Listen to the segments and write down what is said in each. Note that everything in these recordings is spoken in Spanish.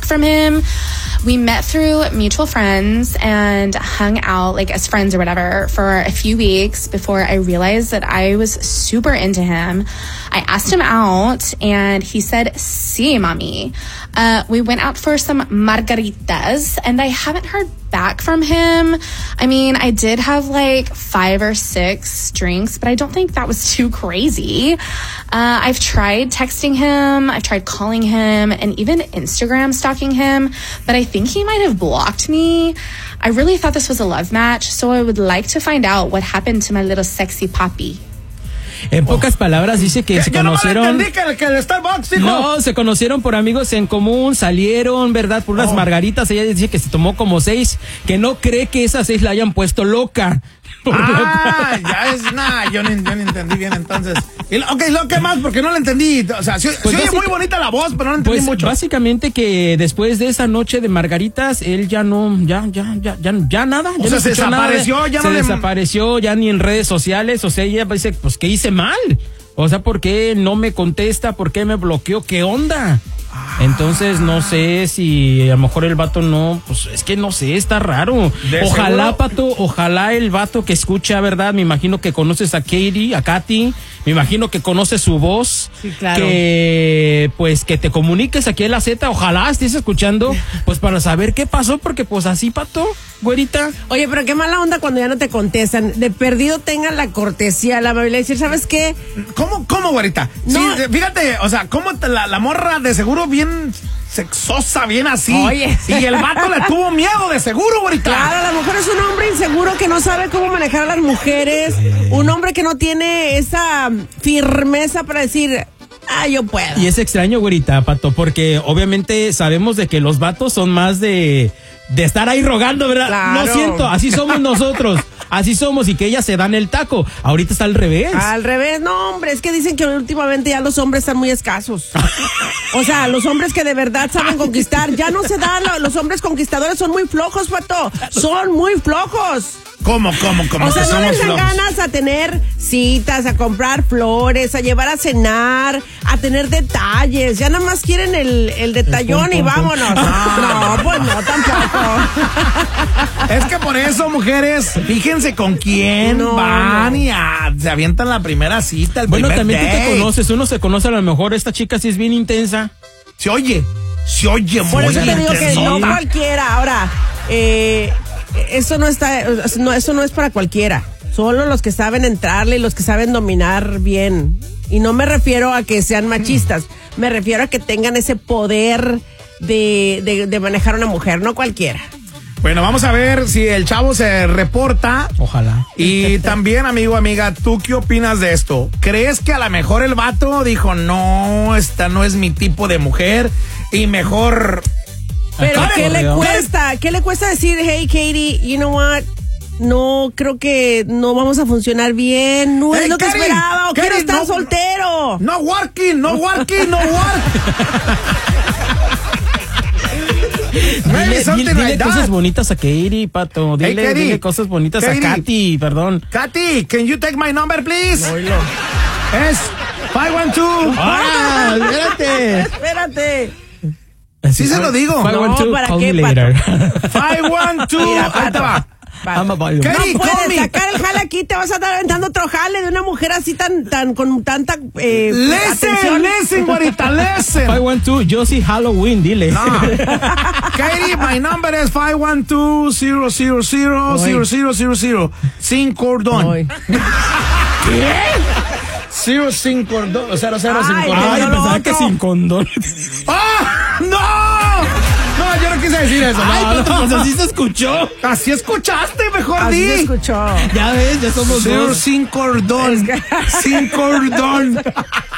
from him. We met through mutual friends and hung out like as friends or whatever for a few weeks before I realized that I was super into him. I asked him out and he said, "Sí, mami." We went out for some margaritas and I haven't heard back from him. I mean, I did have like 5 or 6 drinks, but I don't think that was too crazy. I've tried texting him, I've tried calling him, and even Instagram stalking him, but I think he might have blocked me. I really thought this was a love match, so I would like to find out what happened to my little sexy papi. En pocas palabras dice que se conocieron. No entendí que el Starbucks, hijo. No, se conocieron por amigos en común, salieron, ¿verdad? Por unas margaritas. Ella dice que se tomó como 6, que no cree que esas 6 la hayan puesto loca. Ya es nada, yo no entendí bien entonces. Ok, lo que más, porque no la entendí. O sea, se oye muy bonita la voz, pero no la entendí mucho. Básicamente que después de esa noche de margaritas, él ya no, ya nada. O sea, se desapareció, desapareció, ya ni en redes sociales. O sea, ella dice, pues, ¿qué hice mal? O sea, ¿por qué no me contesta? ¿Por qué me bloqueó? ¿Qué onda? Entonces no sé si a lo mejor el vato no, pues es que no sé, está raro. Ojalá, ¿seguro? Pato, ojalá el vato que escucha, ¿verdad? Me imagino que conoces a Katy, me imagino que conoces su voz. Sí, claro. Que pues que te comuniques aquí en la Z, ojalá estés escuchando, pues para saber qué pasó, porque pues así, Pato, güerita. Oye, pero qué mala onda cuando ya no te contestan. De perdido tengan la cortesía, la amabilidad de decir, ¿sabes qué? ¿Cómo, güerita? No. Sí, fíjate, o sea, cómo la morra de seguro bien sexosa, bien así. Oye. Y el vato le tuvo miedo, de seguro, güerita. Claro, a lo mejor es un hombre inseguro que no sabe cómo manejar a las mujeres. Un hombre que no tiene esa firmeza para decir, yo puedo. Y es extraño, güerita, Pato, porque obviamente sabemos de que los vatos son más de estar ahí rogando, ¿verdad? Claro. Lo siento, así somos nosotros. Así somos, y que ellas se dan el taco. Ahorita está al revés. Al revés, no, hombre, es que dicen que últimamente ya los hombres están muy escasos. O sea, los hombres que de verdad saben conquistar, ya no se dan, los hombres conquistadores son muy flojos, Pato. Son muy flojos. ¿Cómo? O sea, no les dan ganas a tener citas, a comprar flores, a llevar a cenar, a tener detalles. Ya nada más quieren el detallón y vámonos. No, pues no, tampoco. Es que por eso, mujeres, fíjense con quién van y se avientan la primera cita, el primer también date. tú te conoces, uno se conoce, a lo mejor esta chica sí es bien intensa. Se oye por muy eso te digo que no intensona. cualquiera. Ahora, eso no es para cualquiera. Solo los que saben entrarle y los que saben dominar bien. Y no me refiero a que sean machistas, me refiero a que tengan ese poder de manejar a una mujer, no cualquiera. Bueno, vamos a ver si el chavo se reporta. Ojalá. Y también, amigo, amiga, ¿tú qué opinas de esto? ¿Crees que a lo mejor el vato dijo, no, esta no es mi tipo de mujer y mejor... Pero ¿qué le cuesta? ¿Qué le cuesta decir, hey, Katie, you know what? No, creo que no vamos a funcionar bien. No es lo que esperaba. Quiero estar soltero. No working. Dile cosas bonitas a Katie, Pato. Dile cosas bonitas a Katy, perdón. Katy, can you take my number, please? Es 512. Espérate. Sí se lo digo. 512, ¿para call qué, me Pato? later. 512. Mira, Ahí te va. I'm a volume. Katy, No call puedes me. sacar el jale aquí, te vas a estar aventando otro jale de una mujer así tan con tanta Listen, güerita, listen. 512, Josie Halloween, dile. No. Katie, my number is 512-000-0000 sin cordón. ¿Qué? 0 sin cordón, 00 sin cordón. Ay, pensaba que sin condón. ¡Ah! ¡No! No, yo no quise decir eso. Ay, No, Pato, pues así se escuchó. Así escuchaste, mejor Así di. se escuchó. Ya ves, ya somos 0 dos. sin cordón. Sin cordón. Es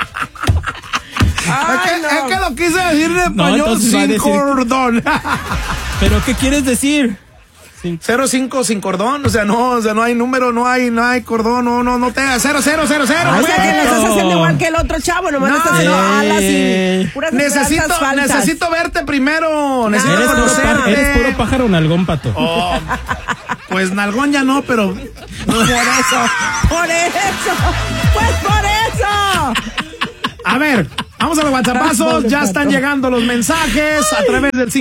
que lo quise decir de español, entonces va a sin decir- cordón. ¿Pero qué quieres decir? 05 sin cordón, o sea, no hay número, no hay cordón, no te 0000. O sea, que lo estás haciendo igual que el otro chavo, nomás No. estás haciendo alas y puras esperanzas falsas. Necesito verte primero, necesito Eres conocerte. puro pájaro nalgón, Pato. Oh, pues nalgón ya no, pero Por eso. Pues por eso. a ver, Vamos a los WhatsAppazos, ya están llegando los mensajes a través del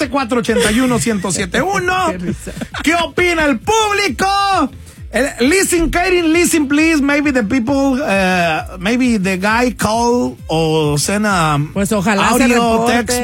512-481-1071. ¿Qué opina el público? Listen, Katie, listen, please. Maybe the people, maybe the guy call o send a pues ojalá audio,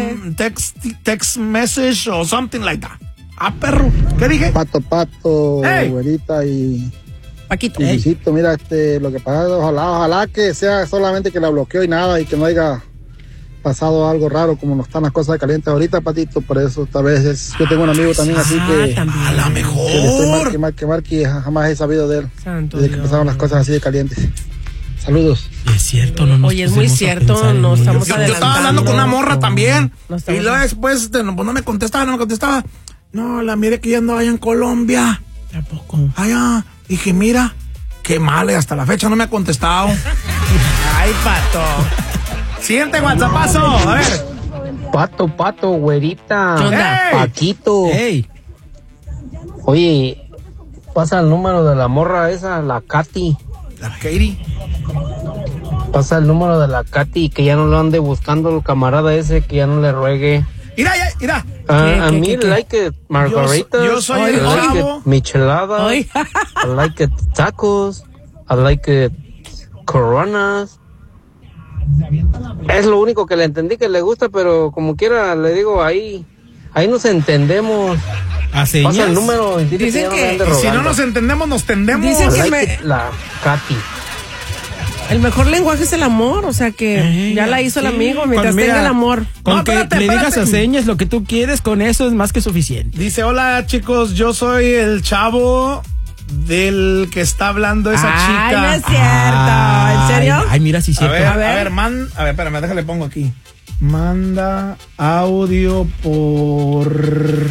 text message or something like that. Perro, ¿qué dije? Pato, Hey. güerita y Paquito. Luisito, mira, lo que pasa, ojalá que sea solamente que la bloqueó y nada, y que no haya pasado algo raro como no están las cosas calientes ahorita, Patito. Por eso tal vez yo tengo un amigo también así que A lo mejor. que le estoy marque y jamás he sabido de él Santo desde que Dios. pasaron las cosas así de calientes. Saludos. Es cierto, no nos Oye, es muy pusimos a cierto, pensar en no ello. estamos Yo estaba hablando con una morra también. No Y estamos- luego después no me contestaba. No, la mire que ya andaba allá en Colombia. Tampoco. Allá. Dije, mira, qué mal, y hasta la fecha no me ha contestado. Ay, Pato. Siguiente WhatsAppazo. A ver. Pato, güerita. ¿Qué onda? Hey. Paquito. Hey, Oye, pasa el número de la morra esa, la Katy. La Katie. Pasa el número de la Katy, que ya no lo ande buscando el camarada ese, que ya no le ruegue. Mira. A qué, mí qué? like it margaritas. Yo soy I el like chavo. it micheladas. Ay. I like it tacos. I like it coronas. Es lo único que le entendí que le gusta, pero como quiera le digo, ahí nos entendemos. ¿a señas? Pasa el número y dile Dicen ya no que me ande Y si no rogando. nos entendemos, nos tendemos. Dicen I que like it, la Katy. el mejor lenguaje es el amor, o sea que ya la hizo el amigo mientras mira, tenga el amor. Con No, que espérate, le digas a espérate. señas lo que tú quieres, con eso es más que suficiente. Dice, hola chicos, yo soy el chavo del que está hablando esa Ay, chica. no es cierto. ¿En serio? Ay, mira, sí es A cierto. ver, espérame, déjale pongo aquí. Manda audio por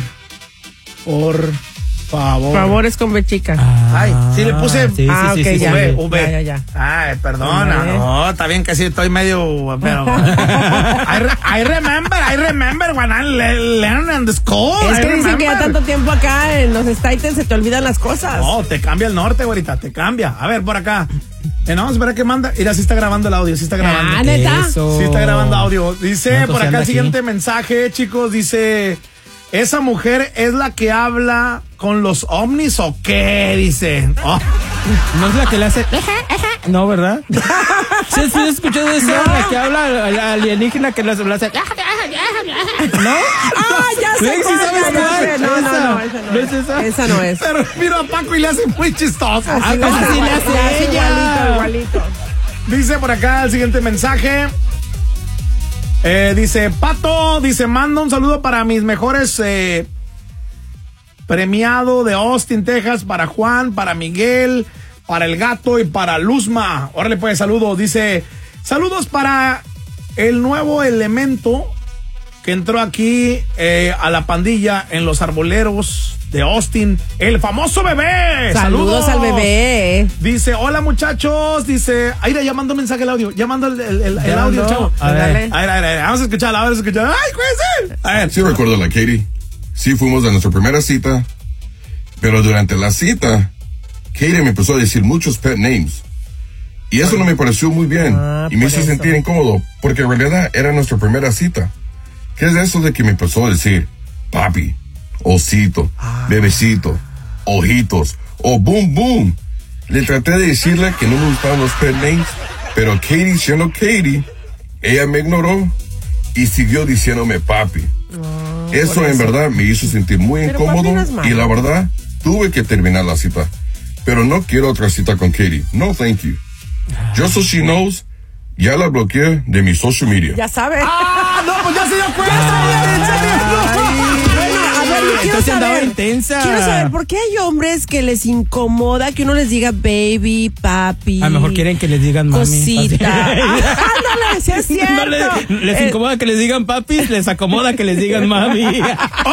favor. Por favor, es con B chica. Ay, sí le puse Sí, Ah, ok, ya. V. Ya. Ay, perdona. Vale. No, está bien que sí estoy medio, pero I remember when I learned in the school. Es I que dicen que ya remember. tanto tiempo acá en los States se te olvidan las cosas. No, te cambia el norte, güerita, te cambia. A ver, por acá. No, espera que manda. Mira, sí está grabando el audio, sí está grabando. Ah, ¿neta? Eso. Sí está grabando audio. Dice ¿Cuánto por se acá anda el aquí? siguiente mensaje, chicos. Dice, ¿esa mujer es la que habla con los ovnis o qué? Dice. Oh. ¿No es la que le hace? No, ¿verdad? ¿Sí has escuchado eso? La que habla alienígena que le hace. ¿No? Ah, ya sé Sí, cuál, ¿sabes ya cuál? sé. No, Esa. esa no ¿No es. es esa? Esa no es. Pero mira a Paco y le hace muy chistoso. Así le así hace, le hace ella. igualito. Dice por acá el siguiente mensaje. Dice, Pato, dice, manda un saludo para mis mejores premiado de Austin, Texas, para Juan, para Miguel, para el gato y para Luzma. Órale pues, saludos. Dice, saludos para el nuevo elemento que entró aquí a la pandilla en los arboleros de Austin, el famoso bebé. Saludos al bebé. Dice, hola muchachos, dice, ahí ya mando mensaje el audio, ya mando el Ya audio, mandó. chavo. A ver. A ver, vamos a escucharla, Ay, cuídense. A ver. Sí recuerdo a la Katie. Sí fuimos a nuestra primera cita, pero durante la cita, Katie me empezó a decir muchos pet names. Y eso no me pareció muy bien. Y me hizo sentir incómodo, porque en realidad era nuestra primera cita. ¿Qué es eso de que me empezó a decir papi, osito, bebecito, ojitos, o boom boom? Le traté de decirle que no me gustaban los pet names, pero Katie, siendo Katie, ella me ignoró y siguió diciéndome papi. Eso en verdad me hizo sentir muy Pero incómodo papi no es malo. y la verdad tuve que terminar la cita. Pero no quiero otra cita con Katie. No, thank you. Just so she knows, ya la bloqueé de mi social media. Ya sabes. No, pues ya se dio cuenta. Bueno, a ver, yo quiero Entonces andaba saber. intensa. Quiero saber por qué hay hombres que les incomoda que uno les diga baby, papi. A lo mejor quieren que les digan mami. Cosita. Así. Ándale, sí es cierto. No les incomoda que les digan papis, les acomoda que les digan mami. Ay,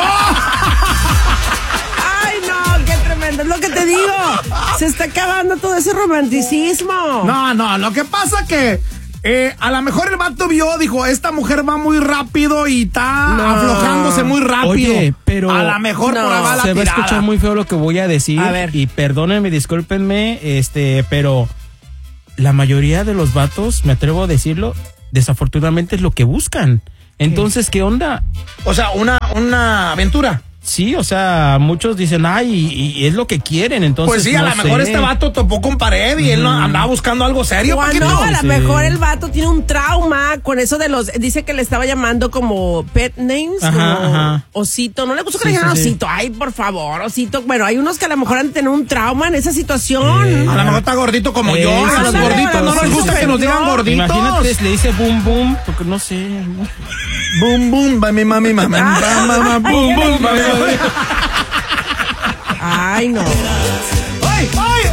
no, qué tremendo. Es lo que te digo. Se está acabando todo ese romanticismo. No, lo que pasa que a lo mejor el vato dijo, esta mujer va muy rápido y está aflojándose muy rápido. Oye, pero a lo mejor no, por ahí va la se va a tirada. escuchar muy feo lo que voy a decir. A ver. Y perdónenme, discúlpenme, pero la mayoría de los vatos, me atrevo a decirlo, desafortunadamente es lo que buscan. Entonces, ¿qué onda? O sea, una aventura. Sí, o sea, muchos dicen, ay, y es lo que quieren, entonces Pues sí, a no lo mejor sé. este vato topó con pared y él no andaba buscando algo serio. O Paquito. no, a lo Sí. mejor el vato tiene un trauma con eso de los... Dice que le estaba llamando como pet names, Ajá, como ajá. osito. No le gusta que Sí, le digan sí, sí. osito. Ay, por favor, osito. Bueno, hay unos que a lo mejor han de tener un trauma en esa situación. A lo mejor está gordito como yo. A los ándale, gorditos no sí, les gusta sí, que nos digan no. gorditos. Imagínate, le dice boom, boom, porque no sé. Boom, boom, mami, mami, mami, mami, boom, boom, mami, mami. Ay, no.